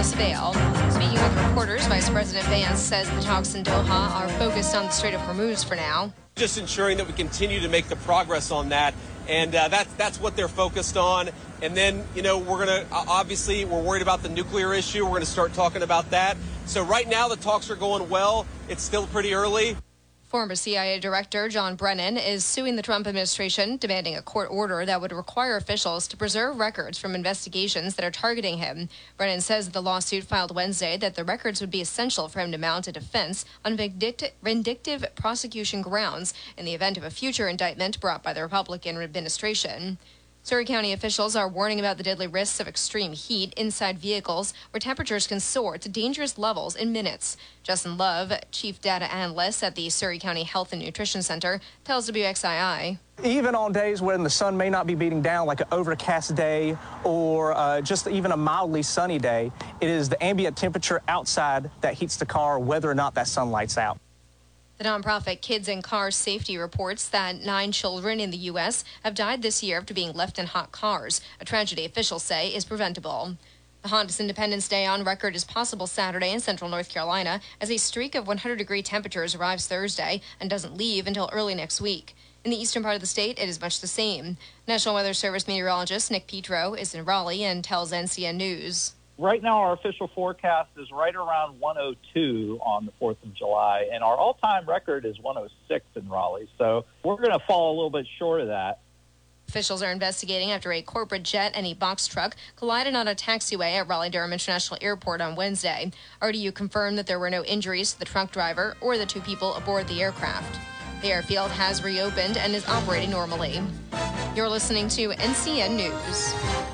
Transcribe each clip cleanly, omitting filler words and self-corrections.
less bail. Speaking with reporters, Vice President Vance says the talks in Doha are focused on the Strait of Hormuz for now. Just ensuring that we continue to make the progress on that. And that's what they're focused on. And then, we're going to, obviously, we're worried about the nuclear issue. We're going to start talking about that. So right now, the talks are going well. It's still pretty early. Former CIA Director John Brennan is suing the Trump administration, demanding a court order that would require officials to preserve records from investigations that are targeting him. Brennan says the lawsuit filed Wednesday that the records would be essential for him to mount a defense on vindictive prosecution grounds in the event of a future indictment brought by the Republican administration. Surrey County officials are warning about the deadly risks of extreme heat inside vehicles where temperatures can soar to dangerous levels in minutes. Justin Love, chief data analyst at the Surrey County Health and Nutrition Center, tells WXII. Even on days when the sun may not be beating down, like an overcast day or just even a mildly sunny day, it is the ambient temperature outside that heats the car, whether or not that sun lights out. The nonprofit Kids in Car Safety reports that 9 children in the U.S. have died this year after being left in hot cars, a tragedy officials say is preventable. The hottest Independence Day on record is possible Saturday in central North Carolina as a streak of 100-degree temperatures arrives Thursday and doesn't leave until early next week. In the eastern part of the state, it is much the same. National Weather Service meteorologist Nick Petro is in Raleigh and tells NCN News. Right now, our official forecast is right around 102 on the 4th of July, and our all-time record is 106 in Raleigh. So we're going to fall a little bit short of that. Officials are investigating after a corporate jet and a box truck collided on a taxiway at Raleigh-Durham International Airport on Wednesday. RDU confirmed that there were no injuries to the truck driver or the 2 people aboard the aircraft. The airfield has reopened and is operating normally. You're listening to NCN News.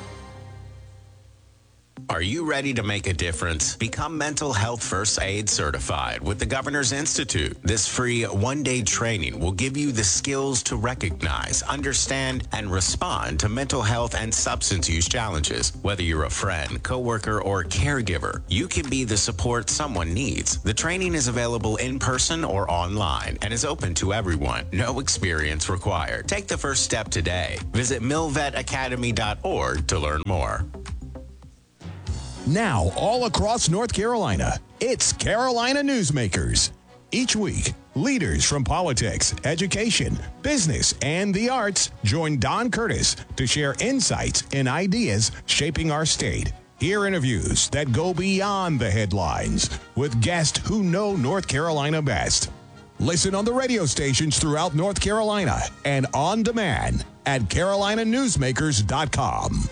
Are you ready to make a difference? Become Mental Health First Aid certified with the Governor's Institute. This free one-day training will give you the skills to recognize, understand, and respond to mental health and substance use challenges. Whether you're a friend, coworker, or caregiver, you can be the support someone needs. The training is available in person or online and is open to everyone. No experience required. Take the first step today. Visit milvetacademy.org to learn more. Now, all across North Carolina, it's Carolina Newsmakers. Each week, leaders from politics, education, business, and the arts join Don Curtis to share insights and ideas shaping our state. Hear interviews that go beyond the headlines with guests who know North Carolina best. Listen on the radio stations throughout North Carolina and on demand at carolinanewsmakers.com.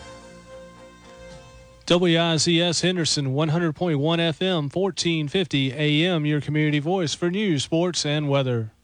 WICS Henderson 100.1 FM, 1450 AM, your community voice for news, sports, and weather.